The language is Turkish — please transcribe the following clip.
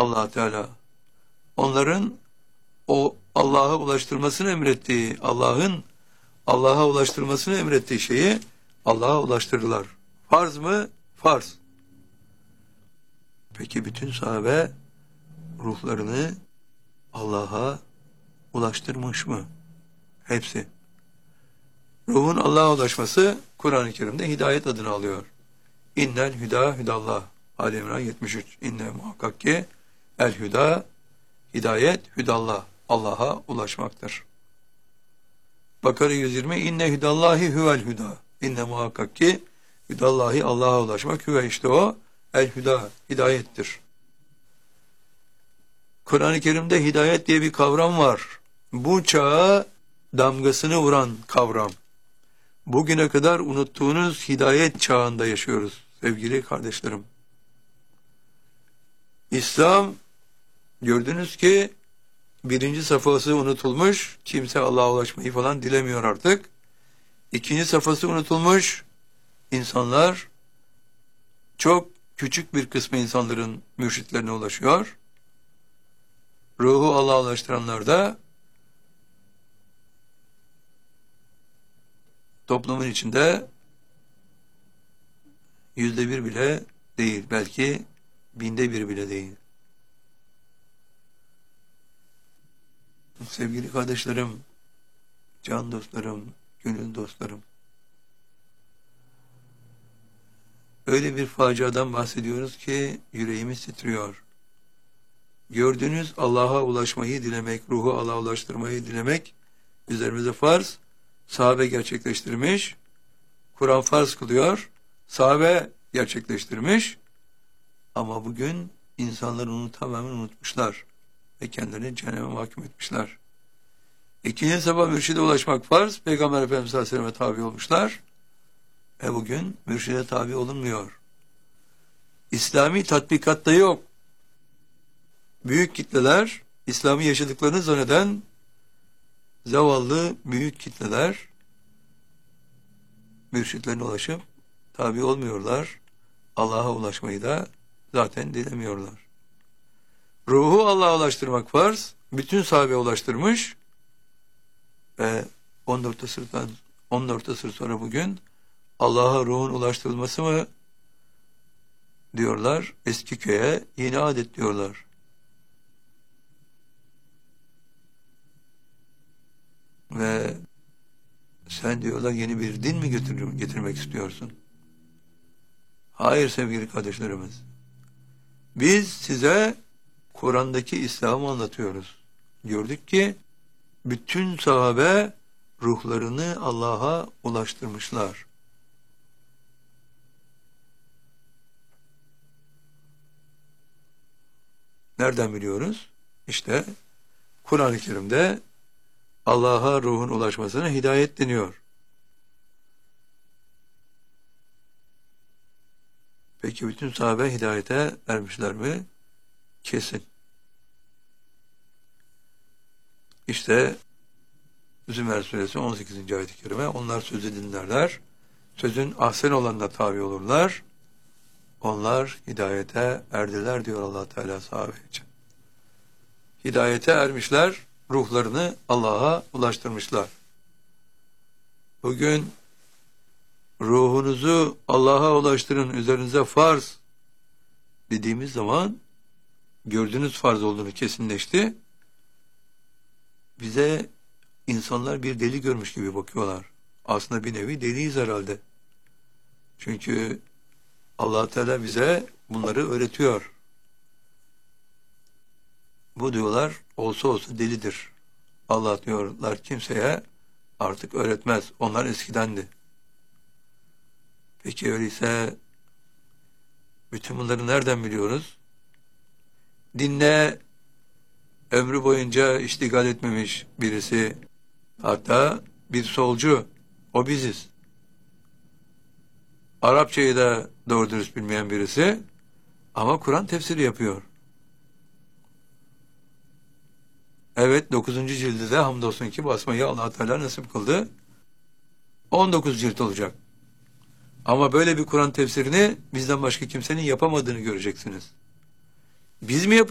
Allah Teala. Onların o Allah'a ulaştırmasını emrettiği, Allah'ın Allah'a ulaştırmasını emrettiği şeyi Allah'a ulaştırdılar. Farz mı? Farz. Peki bütün sahabe ruhlarını Allah'a ulaştırmış mı? Hepsi. Ruhun Allah'a ulaşması Kur'an-ı Kerim'de hidayet adını alıyor. İnnel hüda hüdallah. Ali İmran 73. İnne muhakkak ki el hüda, hidayet hüdallah. Allah'a ulaşmaktır. Bakara 120. İnne hüdallahi huvel hüda. İnne muhakkak ki hüdallahi, Allah'a ulaşmak. Hüve işte o. El hüda, hidayettir. Kur'an-ı Kerim'de hidayet diye bir kavram var. Bu çağa damgasını vuran kavram. Bugüne kadar unuttuğunuz hidayet çağında yaşıyoruz sevgili kardeşlerim. İslam, gördünüz ki birinci safhası unutulmuş, kimse Allah'a ulaşmayı falan dilemiyor artık. İkinci safhası unutulmuş, insanlar, çok küçük bir kısmı insanların mürşitlerine ulaşıyor. Ruhu Allah'a ulaştıranlar da toplumun içinde 1% bile değil, belki 1/1000 bile değil. Sevgili kardeşlerim, can dostlarım, gönül dostlarım, öyle bir faciadan bahsediyoruz ki yüreğimiz titriyor. Gördüğünüz Allah'a ulaşmayı dilemek, ruhu Allah'a ulaştırmayı dilemek üzerimize farz. Sahabe gerçekleştirmiş, Kur'an farz kılıyor, sahabe gerçekleştirmiş, ama bugün insanlar onu tamamen unutmuşlar ve kendilerini cehenneme mahkum etmişler. İkinci sabah mürşide ulaşmak farz, Peygamber Efendimiz sallallahu aleyhi ve sellem'e tabi olmuşlar ve bugün mürşide tabi olunmuyor. İslami tatbikatta yok. Büyük kitleler, İslam'ı yaşadıklarını zanneden zavallı büyük kitleler mürşitlerine ulaşıp tabi olmuyorlar. Allah'a ulaşmayı da zaten dilemiyorlar. Ruhu Allah'a ulaştırmak farz. Bütün sahabe ulaştırmış ve 14 asır sonra bugün Allah'a ruhun ulaştırılması mı diyorlar, eski köye yeni adet diyorlar. Ve sen diyorlar yeni bir din mi getirmek istiyorsun? Hayır sevgili kardeşlerimiz. Biz size Kur'an'daki İslam'ı anlatıyoruz. Gördük ki bütün sahabe ruhlarını Allah'a ulaştırmışlar. Nereden biliyoruz? İşte Kur'an-ı Kerim'de Allah'a ruhun ulaşmasına hidayet deniyor. Peki bütün sahabe hidayete ermişler mi? Kesin. İşte Zümer suresi 18. ayet-i kerime, onlar sözü dinlerler, sözün ahsen olanına tabi olurlar, onlar hidayete erdiler diyor Allah Teala sahabe için. Hidayete ermişler, ruhlarını Allah'a ulaştırmışlar. Bugün ruhunuzu Allah'a ulaştırın, üzerinize farz dediğimiz zaman gördüğünüz farz olduğunu kesinleşti. Bize insanlar bir deli görmüş gibi bakıyorlar. Aslında bir nevi deliyiz herhalde. Çünkü Allah Teala bize bunları öğretiyor. Bu diyorlar olsa olsa delidir. Allah diyorlar kimseye artık öğretmez. Onlar eskidendi. Peki öyleyse bütün bunları nereden biliyoruz? Dinle ömrü boyunca iştigal etmemiş birisi, hatta bir solcu, o biziz. Arapçayı da doğru dürüst bilmeyen birisi ama Kur'an tefsiri yapıyor. Evet, 9. cildi de hamdolsun ki basmayı Allah Teala nasip kıldı. 19 cilt olacak. Ama böyle bir Kur'an tefsirini bizden başka kimsenin yapamadığını göreceksiniz. Biz mi yapıyoruz?